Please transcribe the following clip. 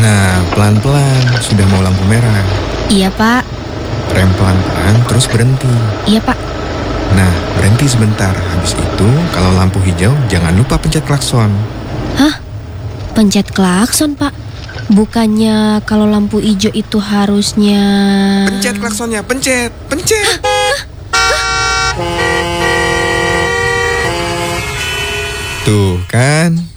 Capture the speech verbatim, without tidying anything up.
Nah, pelan-pelan, sudah mau lampu merah. Iya, Pak. Rem pelan-pelan, terus berhenti. Iya, Pak. Nah, berhenti sebentar. Habis itu, kalau lampu hijau, jangan lupa pencet klakson. Hah? Pencet klakson, Pak? Bukannya kalau lampu hijau itu harusnya... Pencet klaksonnya, pencet, pencet. Tuh kan,